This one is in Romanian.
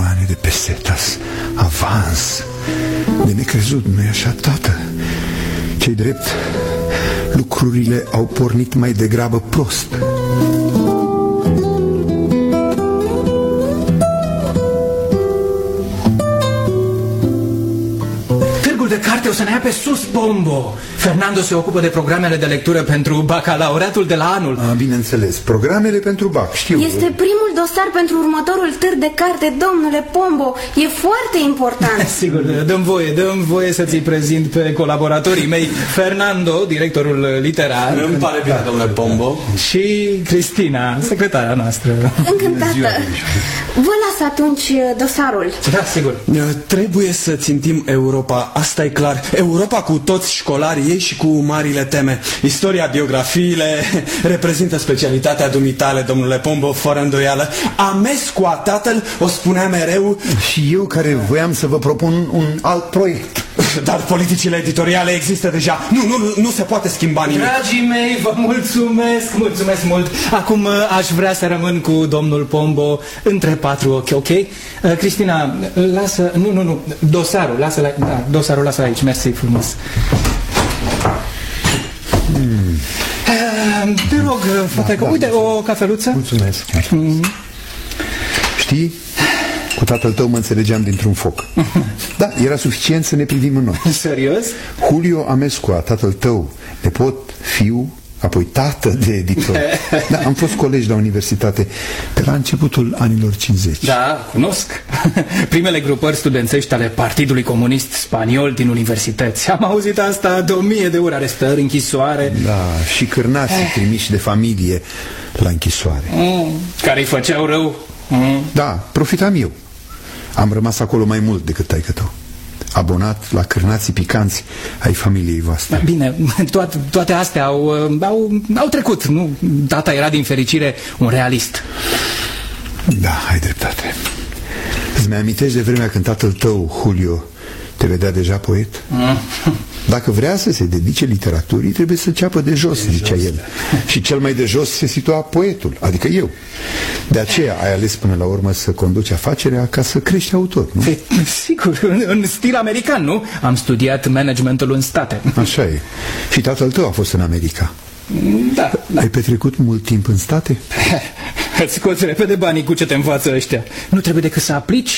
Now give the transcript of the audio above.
milioane de pesetas avans. De necrezut, nu-i așa, tată? Ce-i drept, lucrurile au pornit mai degrabă prost. De carte o să ne ia pe sus, Pombo. Fernando se ocupă de programele de lectură pentru bacalaureatul de la anul. Bineînțeles, programele pentru bac, știu. Este primul dosar pentru următorul târg de carte, domnule Pombo. E foarte important. Sigur, dăm voie să ți prezint pe colaboratorii mei, Fernando, directorul literar. Îmi pare bine, domnule Pombo. Și Cristina, secretara noastră. Încântată. Vă las atunci dosarul. Da, sigur. Trebuie să țintim Europa, asta e clar. Europa cu toți școlarii ei și cu marile teme. Istoria, biografiile reprezintă specialitatea dumitale, domnule Pombo, fără îndoială. Amescua, tatăl, o spunea mereu. Și eu care voiam să vă propun un alt proiect. Dar politicile editoriale există deja. Nu se poate schimba nimic. Dragii mei, vă mulțumesc mult. Acum aș vrea să rămân cu domnul Pombo între patru ochi, ok? Cristina, lasă... Nu, dosarul, lasă aici, mersi frumos. Te rog, frate, uite, o cafeluță. Mulțumesc. Știi, cu tatăl tău mă înțelegeam dintr-un foc. Da, era suficient să ne privim în noi. Serios? Julio Amescua, tatăl tău, nepot, fiu, apoi tată de editor. Da, am fost colegi la universitate pe la începutul anilor 50. Da, cunosc. Primele grupări studențești ale Partidului Comunist Spaniol din universități. Am auzit asta de 1000 de ori, arestări, închisoare. Da, și cârnații trimiși de familie la închisoare. Care îi făceau rău. Da, profitam eu. Am rămas acolo mai mult decât taică-tău, abonat la cârnații picanți ai familiei voastre. Bine, toate astea au trecut, nu? Tata era din fericire un realist. Da, ai dreptate. Îți mi-amintești de vremea când tatăl tău, Julio, te vedea deja poet? Dacă vrea să se dedice literaturii, trebuie să înceapă de jos, zicea el. Și cel mai de jos se situa poetul, adică eu. De aceea ai ales până la urmă să conduci afacerea ca să crești autor, nu? Sigur, în stil american, nu? Am studiat managementul în state. Așa e. Și tatăl tău a fost în America. Da. Ai petrecut mult timp în state? Îți scoți repede banii cu ce te învață ăștia. Nu trebuie decât să aplici